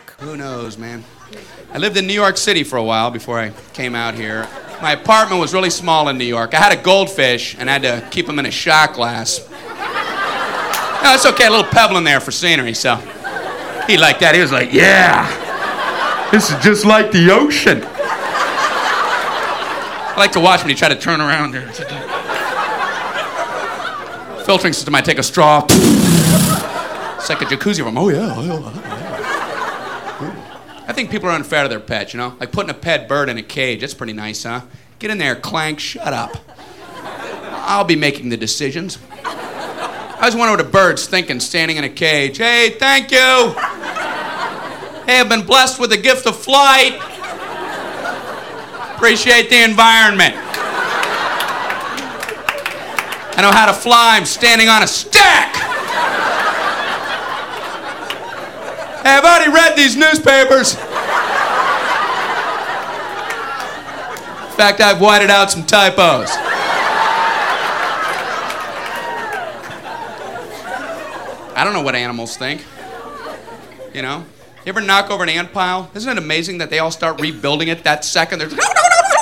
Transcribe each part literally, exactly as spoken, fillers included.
York. Who knows, man? I lived in New York City for a while before I came out here. My apartment was really small in New York. I had a goldfish and I had to keep him in a shot glass. No, it's okay, a little pebble in there for scenery, so. He liked that. He was like, yeah, this is just like the ocean. I like to watch when he tried to turn around there. Filtering system, I take a straw. It's like a jacuzzi room. Oh, yeah, oh, yeah. I think people are unfair to their pets, you know? Like putting a pet bird in a cage. That's pretty nice, huh? Get in there, Clank, shut up. I'll be making the decisions. I always wonder what a bird's thinking standing in a cage. Hey, thank you. Hey, I've been blessed with the gift of flight. Appreciate the environment. I know how to fly. I'm standing on a stick. Hey, I've already read these newspapers. In fact, I've whited out some typos. I don't know what animals think. You know? You ever knock over an ant pile? Isn't it amazing that they all start rebuilding it that second? They're, they're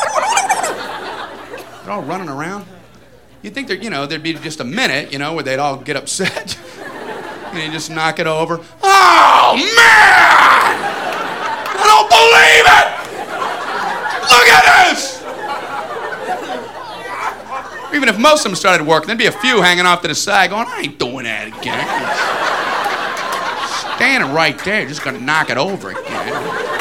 all running around. You'd think there, you know, there'd be just a minute, you know, where they'd all get upset. And you just knock it over. Oh, man! I don't believe it! Look at this! Even if most of them started working, there'd be a few hanging off to the side going, I ain't doing that again. Standing right there, just gonna knock it over again.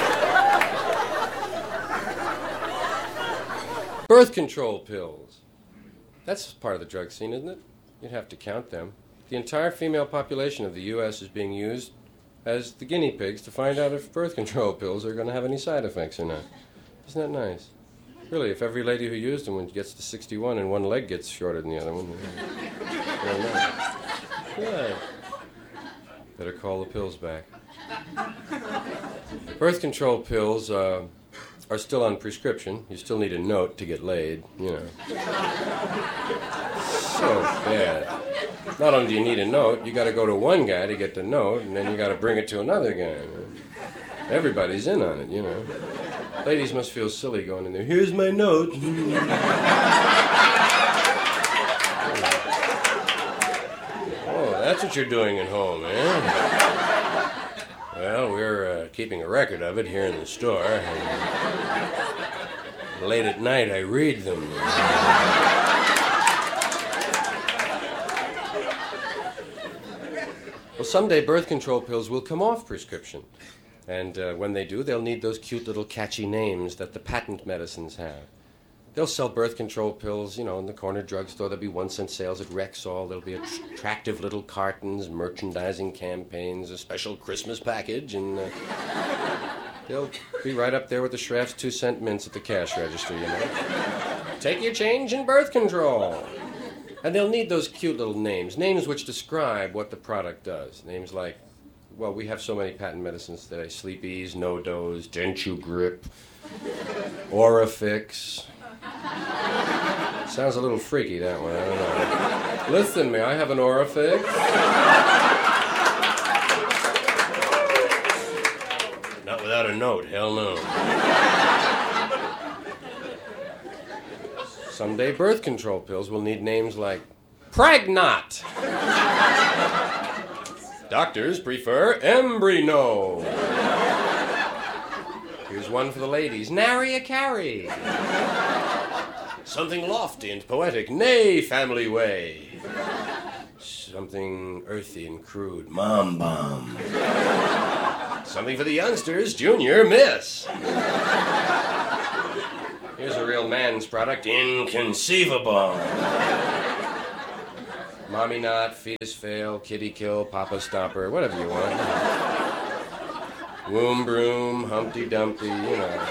Birth control pills. That's part of the drug scene, isn't it? You'd have to count them. The entire female population of the U S is being used as the guinea pigs to find out if birth control pills are going to have any side effects or not. Isn't that nice? Really, if every lady who used them gets to sixty-one and one leg gets shorter than the other one, very nice. Yeah. Better call the pills back. Birth control pills uh, are still on prescription. You still need a note to get laid, you know. So bad. Not only do you need a note, you got to go to one guy to get the note, and then you got to bring it to another guy. Everybody's in on it, you know. Ladies must feel silly going in there. Here's my note. Oh, that's what you're doing at home, eh? Well, we're uh, keeping a record of it here in the store. And late at night, I read them. Well, someday birth control pills will come off prescription. And uh, when they do, they'll need those cute little catchy names that the patent medicines have. They'll sell birth control pills, you know, in the corner drugstore. There'll be one-cent sales at Rexall. There'll be attractive little cartons, merchandising campaigns, a special Christmas package, and uh, they'll be right up there with the Schraff's two-cent mints at the cash register, you know. Take your change in birth control. And they'll need those cute little names, names which describe what the product does. Names like, well, we have so many patent medicines today. Sleep Ease, No-Dose, Denture Grip, Orifix. Sounds a little freaky, that one. I don't know. Listen, may I have an Orifix? Not without a note, hell no. Someday birth control pills will need names like Pragnot. Doctors prefer Embryno. Here's one for the ladies. Nary a carry. Something lofty and poetic. Nay, family way. Something earthy and crude. Mom bomb. Something for the youngsters. Junior miss. Here's a real man's product. Inconceivable. Mommy Knot, Fetus Fail, Kitty Kill, Papa Stopper, whatever you want. Womb Broom, Humpty Dumpty, you know.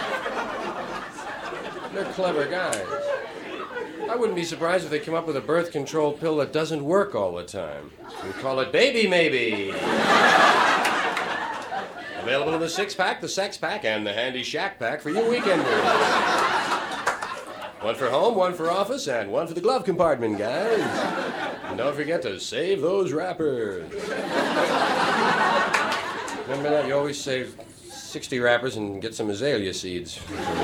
They're clever guys. I wouldn't be surprised if they come up with a birth control pill that doesn't work all the time. We call it Baby Maybe. Available in the six-pack, the sex-pack, and the handy shack-pack for you weekenders. One for home, one for office, and one for the glove compartment, guys. And don't forget to save those wrappers. No Remember that? You always save sixty wrappers and get some azalea seeds.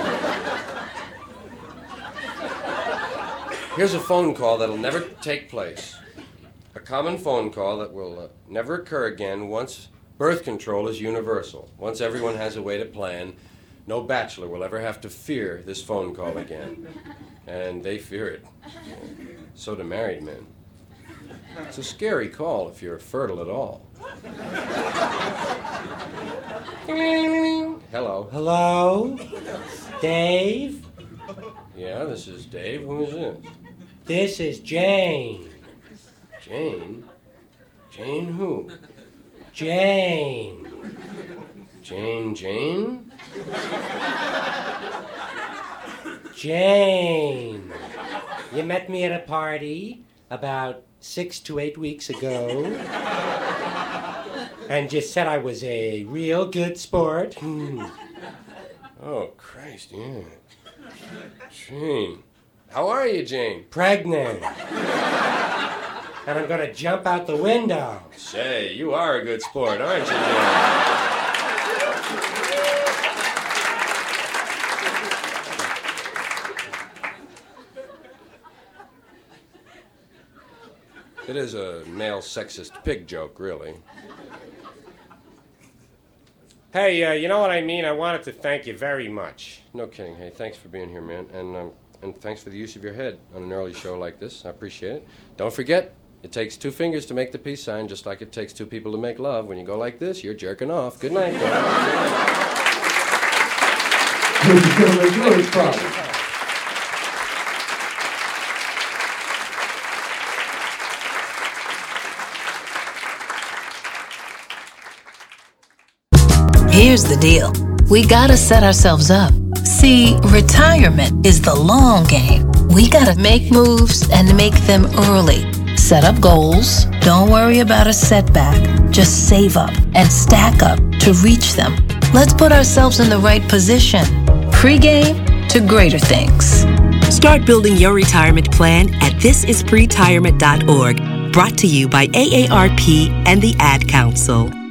Here's a phone call that'll never take place. A common phone call that will uh, never occur again once birth control is universal. Once everyone has a way to plan, no bachelor will ever have to fear this phone call again. And they fear it. So do married men. It's a scary call if you're fertile at all. Hello. Hello? Dave? Yeah, this is Dave. Who is this? This is Jane. Jane? Jane who? Jane. Jane Jane? Jane. You met me at a party about six to eight weeks ago. And you said I was a real good sport. Hmm. Oh, Christ, yeah. Jane. How are you, Jane? Pregnant. And I'm gonna jump out the window. Say, you are a good sport, aren't you, Jane? It is a male sexist pig joke, really. Hey, uh, you know what I mean? I wanted to thank you very much. No kidding. Hey, thanks for being here, man. And um, and thanks for the use of your head on an early show like this. I appreciate it. Don't forget, it takes two fingers to make the peace sign, just like it takes two people to make love. When you go like this, you're jerking off. Good night, guys. Here's the deal. We gotta set ourselves up. See, retirement is the long game. We gotta make moves and make them early. Set up goals. Don't worry about a setback. Just save up and stack up to reach them. Let's put ourselves in the right position. Pre-game to greater things. Start building your retirement plan at this is pretirement dot org. Brought to you by A A R P and the Ad Council.